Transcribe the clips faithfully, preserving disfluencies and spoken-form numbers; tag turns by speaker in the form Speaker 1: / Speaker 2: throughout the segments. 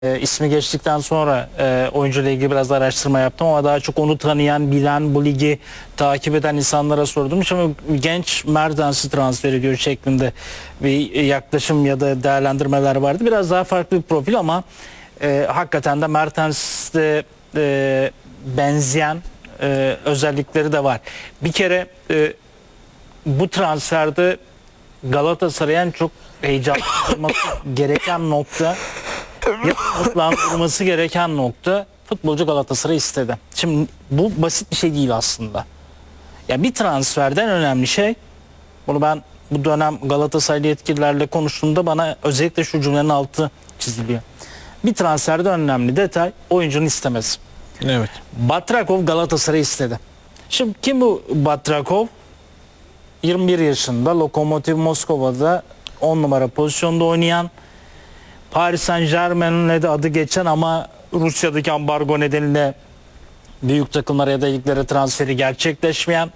Speaker 1: E, ismi geçtikten sonra e, oyuncuyla ilgili biraz da araştırma yaptım ama daha çok onu tanıyan, bilen, bu ligi takip eden insanlara sordum. Şimdi genç Mertens'i transfer ediyor şeklinde bir yaklaşım ya da değerlendirmeler vardı. Biraz daha farklı bir profil ama e, hakikaten de Mertens'te e, benzeyen e, özellikleri de var. Bir kere e, bu transferde Galatasaray'ın çok heyecanlanması gereken nokta, yapılandırılması gereken nokta, futbolcu Galatasaray istedi. Şimdi bu basit bir şey değil aslında. Ya bir transferden önemli şey, bunu ben bu dönem Galatasaraylı yetkililerle konuştuğumda bana özellikle şu cümlenin altı çiziliyor. Bir transferde önemli detay oyuncunun istemesi.
Speaker 2: Evet.
Speaker 1: Batrakov Galatasaray istedi. Şimdi kim bu Batrakov? yirmi bir yaşında, Lokomotiv Moskova'da on numara pozisyonda oynayan, Paris Saint-Germain'le de adı geçen ama Rusya'daki ambargo nedeniyle büyük takımlara ya da liglere transferi gerçekleşmeyen,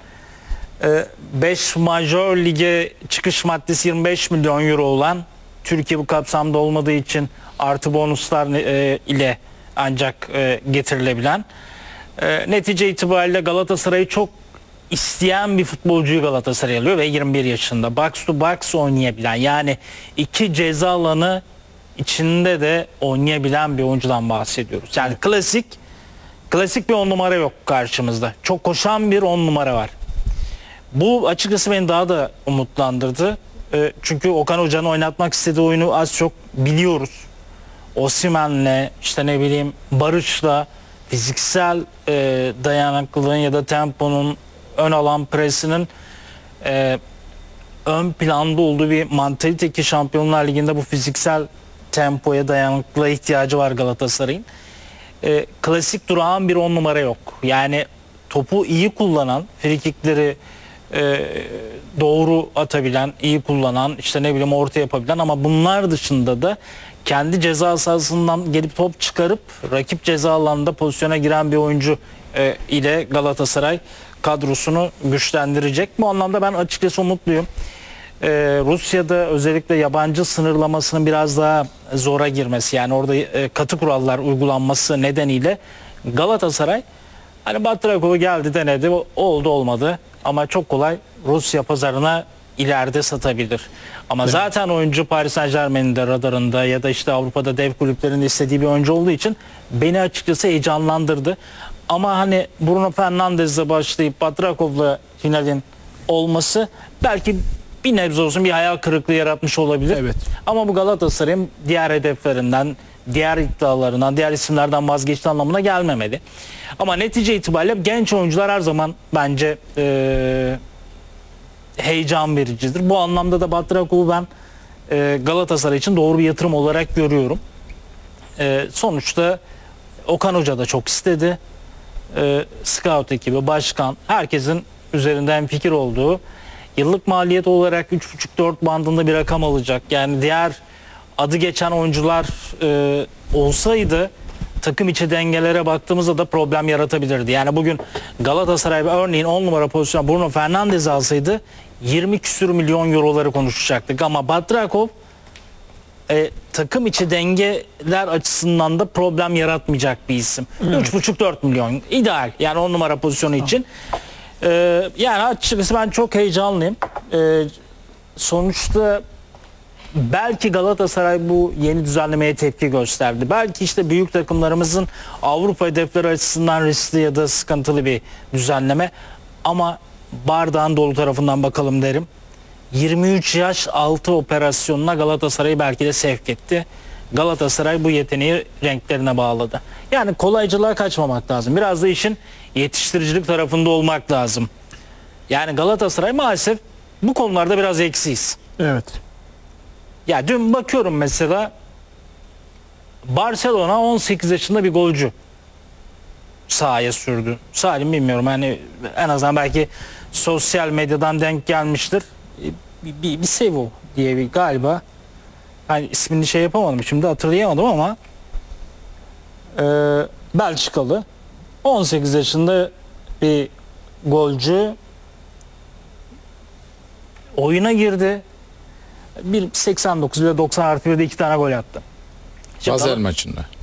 Speaker 1: beş majör lige çıkış maddesi yirmi beş milyon euro olan, Türkiye bu kapsamda olmadığı için artı bonuslar ile ancak getirilebilen, netice itibariyle Galatasaray'ı çok isteyen bir futbolcuyu Galatasaray alıyor ve yirmi bir yaşında. Box to box oynayabilen, yani iki ceza alanı içinde de oynayabilen bir oyuncudan bahsediyoruz. Yani klasik klasik bir on numara yok karşımızda. Çok koşan bir on numara var. Bu açıkçası beni daha da umutlandırdı. E, çünkü Okan Hoca'nın oynatmak istediği oyunu az çok biliyoruz. Osimhen'le, işte ne bileyim Barış'la fiziksel e, dayanıklılığın ya da temponun, ön alan presinin e, ön planda olduğu bir mantalite ki Şampiyonlar Ligi'nde bu fiziksel tempoya, dayanıklılığa ihtiyacı var Galatasaray'ın. E, klasik durağan bir on numara yok. Yani topu iyi kullanan, frikikleri e, doğru atabilen, iyi kullanan, işte ne bileyim orta yapabilen ama bunlar dışında da kendi ceza sahasından gelip top çıkarıp rakip ceza alanında pozisyona giren bir oyuncu e, ile Galatasaray kadrosunu güçlendirecek. Bu anlamda ben açıkçası umutluyum. Ee, Rusya'da özellikle yabancı sınırlamasının biraz daha zora girmesi, yani orada e, katı kurallar uygulanması nedeniyle Galatasaray hani Batrakov'u geldi denedi, oldu olmadı ama çok kolay Rusya pazarına ileride satabilir. Ama evet, zaten oyuncu Paris Saint-Germain'in de radarında ya da işte Avrupa'da dev kulüplerin istediği bir oyuncu olduğu için beni açıkçası heyecanlandırdı. Ama hani Bruno Fernandes'le başlayıp Batrakov'la finalin olması belki bir nebze olsun bir hayal kırıklığı yaratmış olabilir.
Speaker 2: Evet.
Speaker 1: Ama bu Galatasaray'ın diğer hedeflerinden, diğer iddialarından, diğer isimlerden vazgeçtiği anlamına gelmemeli. Ama netice itibariyle genç oyuncular her zaman bence e, heyecan vericidir. Bu anlamda da Batrakov'u ben e, Galatasaray için doğru bir yatırım olarak görüyorum. E, sonuçta Okan Hoca da çok istedi. E, Scout ekibi, başkan, herkesin üzerinden fikir olduğu, yıllık maliyet olarak üç buçuk dört bandında bir rakam alacak. Yani diğer adı geçen oyuncular e, olsaydı takım içi dengelere baktığımızda da problem yaratabilirdi. Yani bugün Galatasaray örneğin on numara pozisyona Bruno Fernandes alsaydı yirmi küsür milyon euroları konuşacaktık. Ama Batrakov e, takım içi dengeler açısından da problem yaratmayacak bir isim. Evet. üç buçuk dört milyon ideal, yani on numara pozisyonu için. Ee, yani açıkçası ben çok heyecanlıyım. Ee, sonuçta belki Galatasaray bu yeni düzenlemeye tepki gösterdi. Belki işte büyük takımlarımızın Avrupa hedefleri açısından riskli ya da sıkıntılı bir düzenleme. Ama bardağın dolu tarafından bakalım derim. yirmi üç yaş altı operasyonuna Galatasaray'ı belki de sevk etti. Galatasaray bu yeteneği renklerine bağladı. Yani kolaycılığa kaçmamak lazım. Biraz da işin yetiştiricilik tarafında olmak lazım. Yani Galatasaray maalesef bu konularda biraz eksiyiz.
Speaker 2: Evet.
Speaker 1: Ya dün bakıyorum mesela Barcelona on sekiz yaşında bir golcü sahaya sürdü. Salim bilmiyorum, hani en azından belki sosyal medyadan denk gelmiştir. Bir, bir, bir Sevo diye bir galiba. Hani ismini şey yapamadım şimdi, hatırlayamadım ama e, Belçikalı on sekiz yaşında bir golcü oyuna girdi. bir seksen dokuz ve doksan artı birde iki tane gol attı. İşte
Speaker 2: Basel
Speaker 1: Gal-
Speaker 2: maçında.